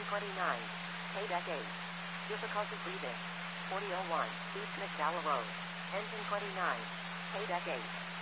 29. K-Deck 8. Difficulty breathing. 4001, East McDowell Road. Engine 29. K-Deck 8.